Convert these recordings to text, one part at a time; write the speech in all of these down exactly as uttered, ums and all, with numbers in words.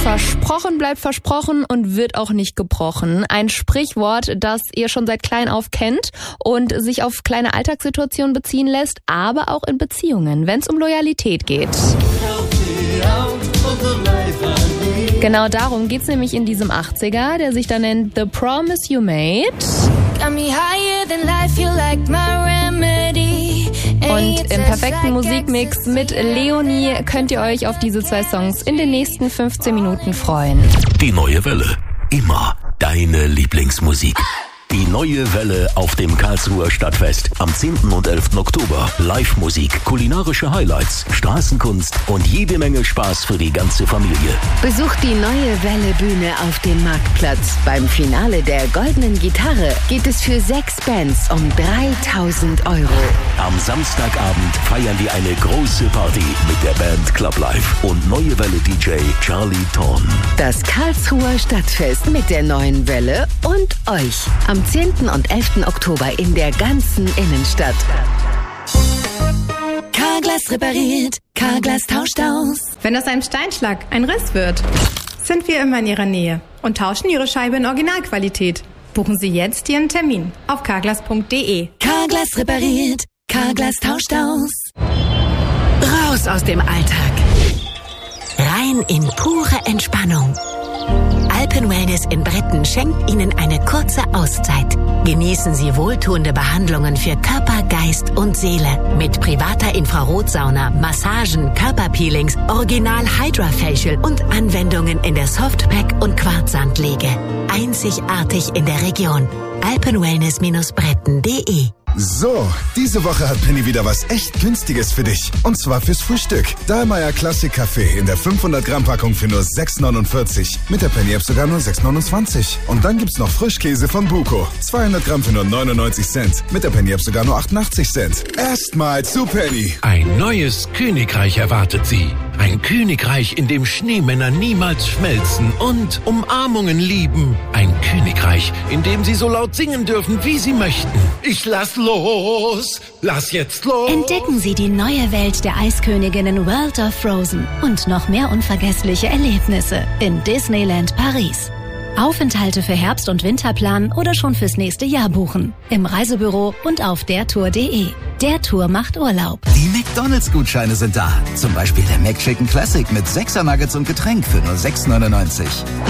Versprochen bleibt versprochen und wird auch nicht gebrochen. Ein Sprichwort, das ihr schon seit klein auf kennt und sich auf kleine Alltagssituationen beziehen lässt, aber auch in Beziehungen, wenn es um Loyalität geht. Genau darum geht's nämlich in diesem achtziger, der sich da nennt The Promise You Made. Und im perfekten Musikmix mit Leonie könnt ihr euch auf diese zwei Songs in den nächsten fünfzehn Minuten freuen. Die neue Welle. Immer deine Lieblingsmusik. Die neue Welle auf dem Karlsruher Stadtfest am zehnten und elften Oktober. Live-Musik, kulinarische Highlights, Straßenkunst und jede Menge Spaß für die ganze Familie. Besucht die neue Welle-Bühne auf dem Marktplatz. Beim Finale der Goldenen Gitarre geht es für sechs Bands um dreitausend Euro. Am Samstagabend feiern wir eine große Party mit der Band Club Life und neue Welle-D J Charlie Thorn. Das Karlsruher Stadtfest mit der neuen Welle und euch. Am zehnten und elften Oktober in der ganzen Innenstadt. Carglass repariert, Carglass tauscht aus. Wenn aus einem Steinschlag ein Riss wird, sind wir immer in Ihrer Nähe und tauschen Ihre Scheibe in Originalqualität. Buchen Sie jetzt Ihren Termin auf carglass punkt de. Carglass repariert, Carglass tauscht aus. Raus aus dem Alltag. Rein in pure Entspannung. Alpen Wellness in Bretten schenkt Ihnen eine kurze Auszeit. Genießen Sie wohltuende Behandlungen für Körper, Geist und Seele mit privater Infrarotsauna, Massagen, Körperpeelings, Original Hydra Facial und Anwendungen in der Softpack- und Quarzsandliege. Einzigartig in der Region. alpen wellness bretten punkt de. So, diese Woche hat Penny wieder was echt Günstiges für dich. Und zwar fürs Frühstück. Dahlmeier Classic Kaffee in der fünfhundert Gramm Packung für nur sechs neunundvierzig. Mit der Penny App sogar nur sechs neunundzwanzig. Und dann gibt's noch Frischkäse von Buko. zweihundert Gramm für nur neunundneunzig Cent. Mit der Penny App sogar nur achtundachtzig Cent. Erstmal zu Penny. Ein neues Königreich erwartet Sie. Ein Königreich, in dem Schneemänner niemals schmelzen und Umarmungen lieben. Ein Königreich, in dem Sie so laut singen dürfen, wie Sie möchten. Ich lass los! Lass jetzt los! Entdecken Sie die neue Welt der Eisköniginnen World of Frozen und noch mehr unvergessliche Erlebnisse in Disneyland Paris. Aufenthalte für Herbst- und Winterplan oder schon fürs nächste Jahr buchen. Im Reisebüro und auf der tour punkt de. Der Tour macht Urlaub. Die McDonalds-Gutscheine sind da. Zum Beispiel der McChicken Classic mit sechser Nuggets und Getränk für nur sechs neunundneunzig.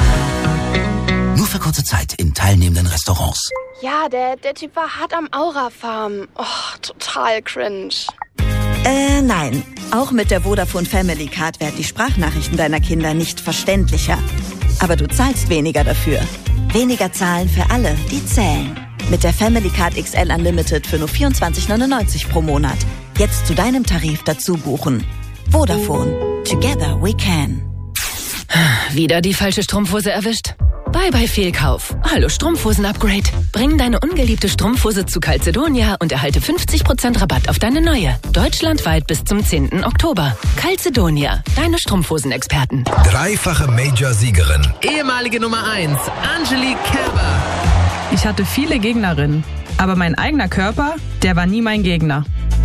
Nur für kurze Zeit in teilnehmenden Restaurants. Ja, der, der Typ war hart am Aura-Farm. Oh, total cringe. Äh, nein. Auch mit der Vodafone Family Card werden die Sprachnachrichten deiner Kinder nicht verständlicher. Aber du zahlst weniger dafür. Weniger zahlen für alle, die zählen. Mit der Family Card X L Unlimited für nur vierundzwanzig neunundneunzig pro Monat. Jetzt zu deinem Tarif dazu buchen. Vodafone. Together we can. Wieder die falsche Strumpfhose erwischt? Bye bye Fehlkauf. Hallo Strumpfhosen-Upgrade. Bring deine ungeliebte Strumpfhose zu Calzedonia und erhalte fünfzig Prozent Rabatt auf deine neue. Deutschlandweit bis zum zehnten Oktober. Calzedonia, deine Strumpfhosen-Experten. Dreifache Major-Siegerin. Ehemalige Nummer eins, Angelique Kerber. Ich hatte viele Gegnerinnen, aber mein eigener Körper, der war nie mein Gegner.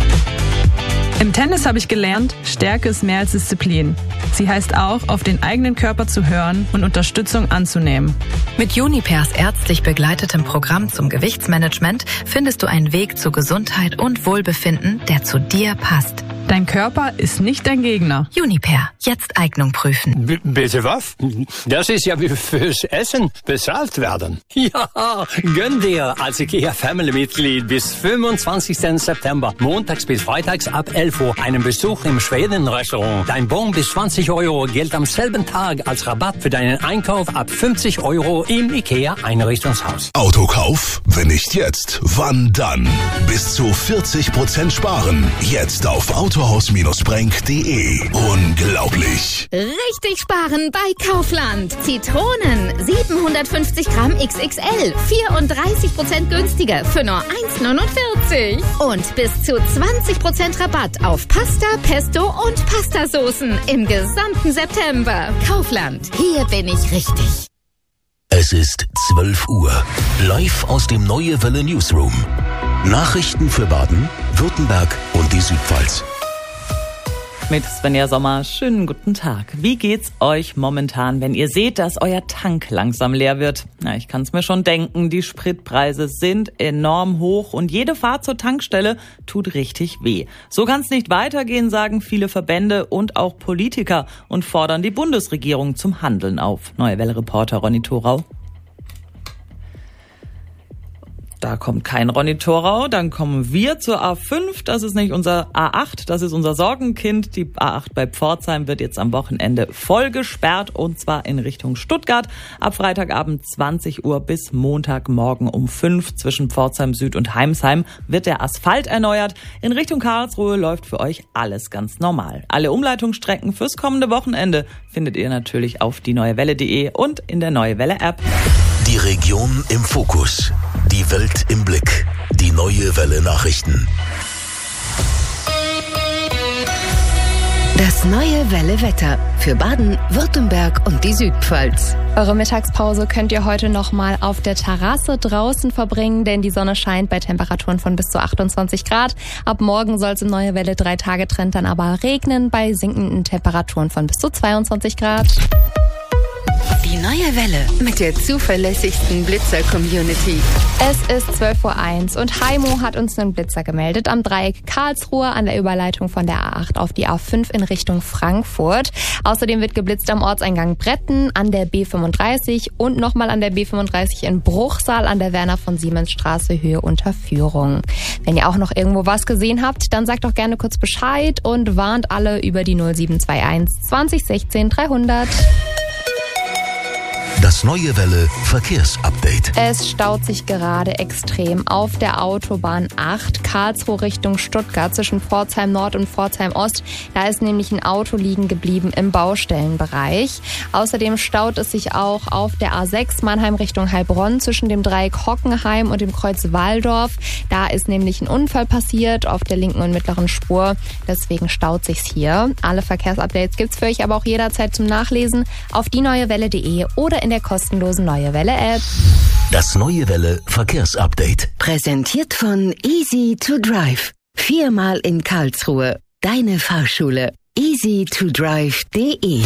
Im Tennis habe ich gelernt, Stärke ist mehr als Disziplin. Sie heißt auch, auf den eigenen Körper zu hören und Unterstützung anzunehmen. Mit Junipers ärztlich begleitetem Programm zum Gewichtsmanagement findest du einen Weg zu Gesundheit und Wohlbefinden, der zu dir passt. Dein Körper ist nicht dein Gegner. Juniper, jetzt Eignung prüfen. B- bitte was? Das ist ja wie fürs Essen bezahlt werden. Ja, gönn dir als IKEA Family-Mitglied bis fünfundzwanzigsten September, montags bis freitags ab elf Uhr, einen Besuch im Schweden-Restaurant. Dein Bon bis zwanzig Euro gilt am selben Tag als Rabatt für deinen Einkauf ab fünfzig Euro im IKEA Einrichtungshaus. Autokauf? Wenn nicht jetzt, wann dann? Bis zu vierzig Prozent sparen. Jetzt auf autohaus Bindestrich brink punkt de. Unglaublich. Richtig sparen bei Kaufland. Zitronen siebenhundertfünfzig Gramm X X L. vierunddreißig Prozent günstiger für nur eins neunundvierzig. Und bis zu zwanzig Prozent Rabatt auf Pasta, Pesto und Pastasoßen im gesamten September. Kaufland. Hier bin ich richtig. Es ist zwölf Uhr. Live aus dem Neue Welle Newsroom. Nachrichten für Baden, Württemberg und die Südpfalz. mit Svenja Sommer. Schönen guten Tag. Wie geht's euch momentan, wenn ihr seht, dass euer Tank langsam leer wird? Na, ich kann's mir schon denken, die Spritpreise sind enorm hoch und jede Fahrt zur Tankstelle tut richtig weh. So kann's nicht weitergehen, sagen viele Verbände und auch Politiker und fordern die Bundesregierung zum Handeln auf. Neue Welle-Reporter Ronny Thorau. Da kommt kein Ronny Thorau, dann kommen wir zur A fünf, das ist nicht unser A acht, das ist unser Sorgenkind. Die A acht bei Pforzheim wird jetzt am Wochenende voll gesperrt und zwar in Richtung Stuttgart. Ab Freitagabend zwanzig Uhr bis Montagmorgen um fünf zwischen Pforzheim Süd und Heimsheim wird der Asphalt erneuert. In Richtung Karlsruhe läuft für euch alles ganz normal. Alle Umleitungsstrecken fürs kommende Wochenende findet ihr natürlich auf die neue welle punkt de und in der Neue Welle App. Die Region im Fokus. Die Welt im Blick. Die Neue Welle Nachrichten. Das Neue Welle Wetter für Baden, Württemberg und die Südpfalz. Eure Mittagspause könnt ihr heute nochmal auf der Terrasse draußen verbringen, denn die Sonne scheint bei Temperaturen von bis zu achtundzwanzig Grad. Ab morgen soll es im Neue Welle drei Tage Trend dann aber regnen bei sinkenden Temperaturen von bis zu zweiundzwanzig Grad. Die Neue Welle mit der zuverlässigsten Blitzer-Community. Es ist zwölf Uhr eins und Heimo hat uns einen Blitzer gemeldet am Dreieck Karlsruhe an der Überleitung von der A acht auf die A fünf in Richtung Frankfurt. Außerdem wird geblitzt am Ortseingang Bretten, an der B fünfunddreißig und nochmal an der B fünfunddreißig in Bruchsal an der Werner von Siemens Straße Höhe Unterführung. Wenn ihr auch noch irgendwo was gesehen habt, dann sagt doch gerne kurz Bescheid und warnt alle über die null sieben zwei eins zwanzig sechzehn dreihundert. Das Neue Welle Verkehrsupdate. Es staut sich gerade extrem auf der Autobahn acht, Karlsruhe Richtung Stuttgart zwischen Pforzheim Nord und Pforzheim Ost. Da ist nämlich ein Auto liegen geblieben im Baustellenbereich. Außerdem staut es sich auch auf der A sechs Mannheim Richtung Heilbronn zwischen dem Dreieck Hockenheim und dem Kreuz Walldorf. Da ist nämlich ein Unfall passiert auf der linken und mittleren Spur. Deswegen staut sich's hier. Alle Verkehrsupdates gibt's für euch aber auch jederzeit zum Nachlesen auf die neue welle punkt de oder in der kostenlosen Neue Welle App. Das Neue Welle Verkehrsupdate. Präsentiert von Easy to Drive. Viermal in Karlsruhe. Deine Fahrschule. easy to drive punkt de.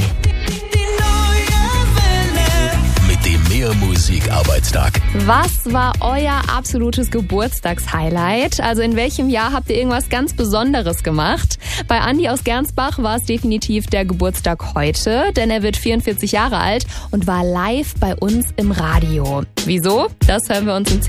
Mit dem Mehr-Musik-Arbeitstag. Was war euer absolutes Geburtstagshighlight? Also in welchem Jahr habt ihr irgendwas ganz Besonderes gemacht? Bei Andi aus Gernsbach war es definitiv der Geburtstag heute, denn er wird vierundvierzig Jahre alt und war live bei uns im Radio. Wieso? Das hören wir uns im